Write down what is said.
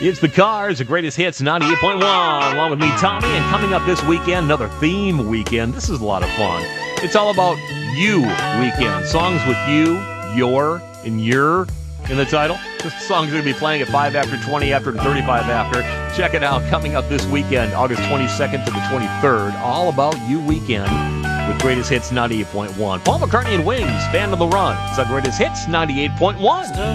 It's the Cars, the greatest hits, 98.1, along with me, Tommy. And coming up this weekend, another theme weekend. This is a lot of fun. It's all about you weekend. Songs with you, your, and your in the title. This song's going to be playing at 5 after, 20 after, and 35 after. Check it out. Coming up this weekend, August 22nd to the 23rd. All about you weekend with Greatest Hits 98.1. Paul McCartney and Wings, Band of the Run. It's our Greatest Hits 98.1.